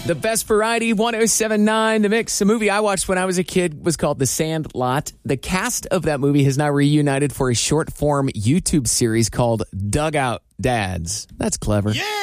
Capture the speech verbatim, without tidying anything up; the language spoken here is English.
The best variety, one oh seven point nine The Mix. A movie I watched when I was a kid was called The Sandlot. The cast of that movie has now reunited for a short-form YouTube series called Dugout Dads. That's clever. Yeah!